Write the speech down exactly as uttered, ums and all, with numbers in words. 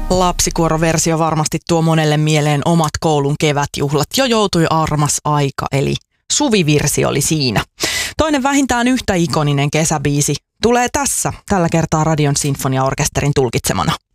Lapsikuoroversio varmasti tuo monelle mieleen omat koulun kevätjuhlat. Jo joutui armas aika, eli Suvivirsi oli siinä. Toinen vähintään yhtä ikoninen kesäbiisi tulee tässä, tällä kertaa Radion Sinfoniaorkesterin tulkitsemana.